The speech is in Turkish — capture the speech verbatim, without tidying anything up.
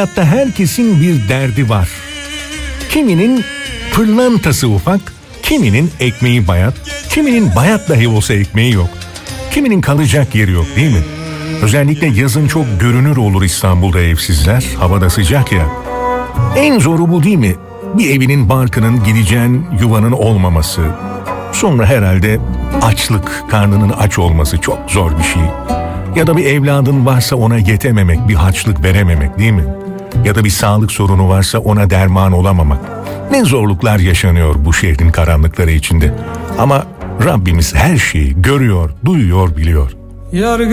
hayatta herkesin bir derdi var. Kiminin pırlantası ufak, kiminin ekmeği bayat, kiminin bayat dahi olsa ekmeği yok. Kiminin kalacak yeri yok, değil mi? Özellikle yazın çok görünür olur İstanbul'da evsizler, havada sıcak ya. En zoru bu değil mi? Bir evinin barkının, gideceğin yuvanın olmaması. Sonra herhalde açlık, karnının aç olması çok zor bir şey. Ya da bir evladın varsa ona yetememek, bir harçlık verememek, değil mi? Ya da bir sağlık sorunu varsa ona derman olamamak. Ne zorluklar yaşanıyor bu şehrin karanlıkları içinde. Ama Rabbimiz her şeyi görüyor, duyuyor, biliyor.